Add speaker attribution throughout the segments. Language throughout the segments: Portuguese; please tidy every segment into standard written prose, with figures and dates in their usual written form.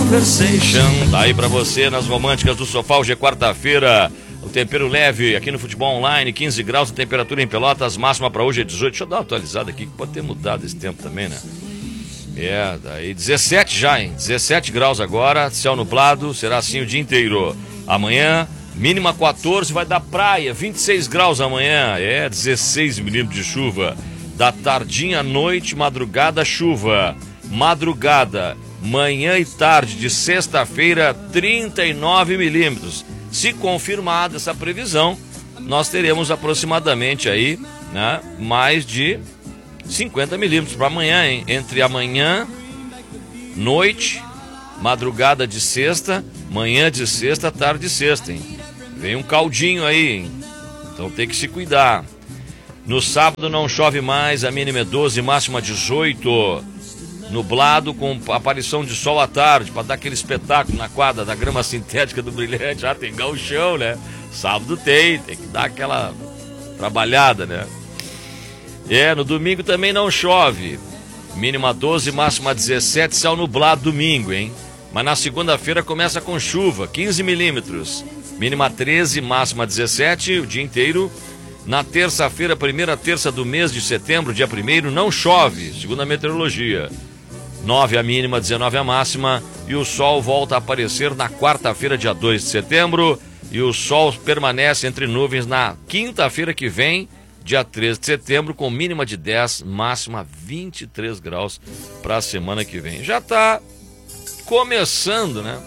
Speaker 1: Conversation. Tá aí pra você nas românticas do sofá. Hoje é quarta-feira. O tempero leve aqui no Futebol Online, 15 graus, a temperatura em Pelotas, máxima pra hoje é 18. Deixa eu dar uma atualizada aqui, que pode ter mudado esse tempo também, né? Daí 17 já, hein? 17 graus agora, céu nublado, será assim o dia inteiro. Amanhã, mínima 14, vai dar praia, 26 graus amanhã, 16 milímetros de chuva. Da tardinha à noite, madrugada, chuva. Madrugada, manhã e tarde de sexta-feira, 39 milímetros. Se confirmada essa previsão, nós teremos aproximadamente aí, né, mais de 50 milímetros para amanhã, hein? Entre amanhã, noite, madrugada de sexta, manhã de sexta, tarde de sexta, hein? Vem um caldinho aí, hein? Então tem que se cuidar. No sábado não chove mais, a mínima é 12, máxima 18. Nublado com aparição de sol à tarde, para dar aquele espetáculo na quadra da grama sintética do Brilhante. Já tem gauchão, né? Sábado tem que dar aquela trabalhada, né? No domingo também não chove. Mínima 12, máxima 17, céu nublado domingo, hein? Mas na segunda-feira começa com chuva, 15 milímetros. Mínima 13, máxima 17, o dia inteiro. Na terça-feira, primeira terça do mês de setembro, dia 1º, não chove, segundo a meteorologia. 9 a mínima, 19 a máxima, e o sol volta a aparecer na quarta-feira, dia 2 de setembro, e o sol permanece entre nuvens na quinta-feira que vem, dia 13 de setembro, com mínima de 10, máxima 23 graus para a semana que vem. Já está começando, né,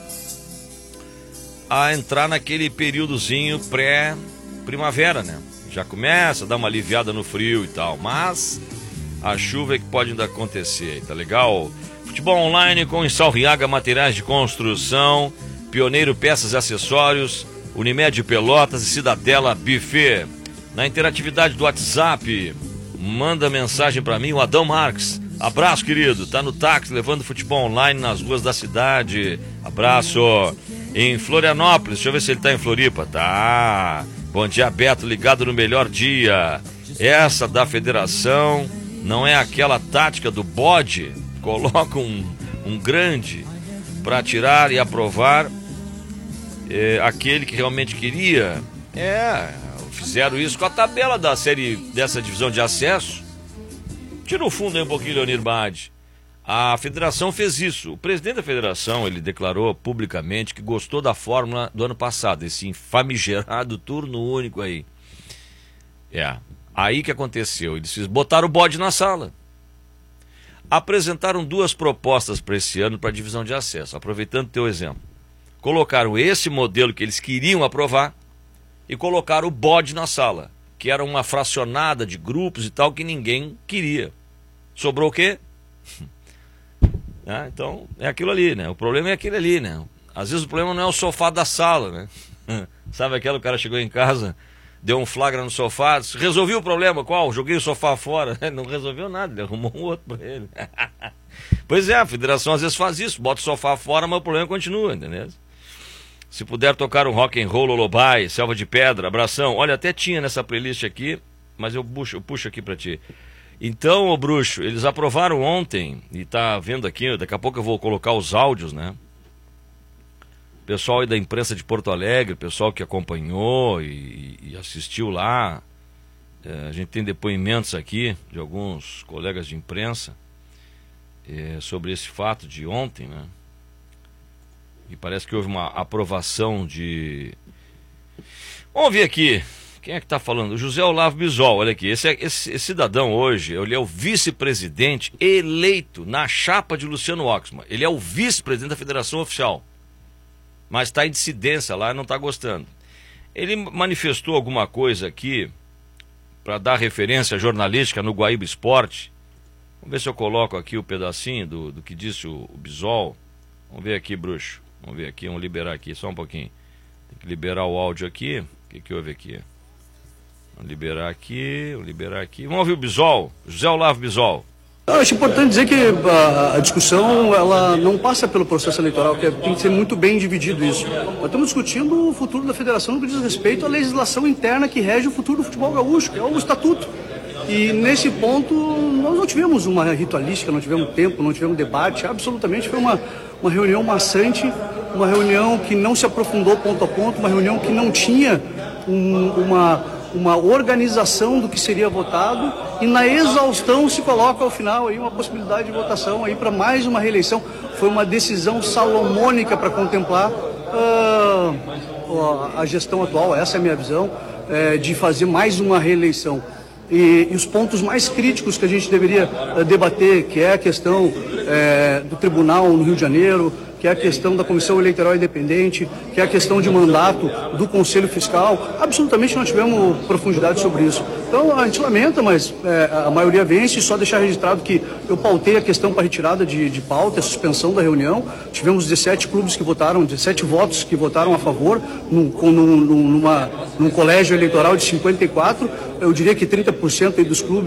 Speaker 1: a entrar naquele períodozinho pré-primavera, né? Já começa a dar uma aliviada no frio e tal, mas a chuva é que pode ainda acontecer, tá legal? Futebol Online com Insalriaga Materiais de Construção, Pioneiro Peças e Acessórios, Unimed Pelotas e Cidadela Buffet. Na interatividade do WhatsApp, manda mensagem pra mim, o Adão Marques. Abraço, querido, tá no táxi levando futebol online nas ruas da cidade. Abraço. Em Florianópolis, deixa eu ver se ele tá em Floripa. Tá. Bom dia, Beto, ligado no melhor dia. Essa da federação não é aquela tática do bode? Coloca um grande para tirar e aprovar aquele que realmente queria. Fizeram isso com a tabela da série dessa divisão de acesso. Tira o fundo aí um pouquinho, Leonir Bade. A federação fez isso. O presidente da federação, ele declarou publicamente que gostou da fórmula do ano passado, esse famigerado turno único aí. Aí que aconteceu, eles botaram o bode na sala. Apresentaram duas propostas para esse ano para a divisão de acesso, aproveitando o teu exemplo. Colocaram esse modelo que eles queriam aprovar e colocaram o bode na sala, que era uma fracionada de grupos e tal que ninguém queria. Sobrou o quê? Então é aquilo ali, né? O problema é aquele ali, né? Às vezes o problema não é o sofá da sala, né? Sabe aquele, o cara chegou em casa, deu um flagra no sofá, resolvi o problema, qual? Joguei o sofá fora. Não resolveu nada, ele arrumou um outro para ele. Pois é, a federação às vezes faz isso, bota o sofá fora, mas o problema continua, entendeu? Se puder tocar um rock and roll, Lullaby, Selva de Pedra, abração. Olha, até tinha nessa playlist aqui, mas eu puxo aqui pra ti. Então, ô bruxo, eles aprovaram ontem, e tá vendo aqui, daqui a pouco eu vou colocar os áudios, né? Pessoal aí da imprensa de Porto Alegre, pessoal que acompanhou e assistiu lá. A gente tem depoimentos aqui de alguns colegas de imprensa sobre esse fato de ontem, né? E parece que houve uma aprovação de... Vamos ver aqui. Quem é que está falando? O José Olavo Bisol, olha aqui. Esse cidadão hoje, ele é o vice-presidente eleito na chapa de Luciano Oxman. Ele é o vice-presidente da Federação Oficial. Mas está em dissidência lá e não está gostando. Ele manifestou alguma coisa aqui para dar referência jornalística no Guaíba Esporte. Vamos ver se eu coloco aqui o pedacinho do que disse o Bisol. Vamos ver aqui, bruxo. Vamos ver aqui, vamos liberar aqui, só um pouquinho. Tem que liberar o áudio aqui. O que houve aqui? Vamos liberar aqui. Vamos ouvir o Bisol, José Olavo Bisol.
Speaker 2: Eu acho importante dizer que a discussão ela não passa pelo processo eleitoral, que tem que ser muito bem dividido isso. Nós estamos discutindo o futuro da federação no que diz respeito à legislação interna que rege o futuro do futebol gaúcho, que é o estatuto. E nesse ponto nós não tivemos uma ritualística, não tivemos tempo, não tivemos debate, absolutamente foi uma reunião maçante, uma reunião que não se aprofundou ponto a ponto, uma reunião que não tinha uma organização do que seria votado, e na exaustão se coloca ao final aí uma possibilidade de votação aí para mais uma reeleição. Foi uma decisão salomônica para contemplar a gestão atual, essa é a minha visão, de fazer mais uma reeleição. E os pontos mais críticos que a gente deveria debater, que é a questão do tribunal no Rio de Janeiro, que é a questão da Comissão Eleitoral Independente, que é a questão de mandato do Conselho Fiscal, absolutamente não tivemos profundidade sobre isso. Então a gente lamenta, mas a maioria vence. Só deixar registrado que eu pautei a questão para retirada de pauta, a suspensão da reunião. Tivemos 17 clubes que votaram, 17 votos que votaram a favor, num colégio eleitoral de 54. Eu diria que 30% aí dos clubes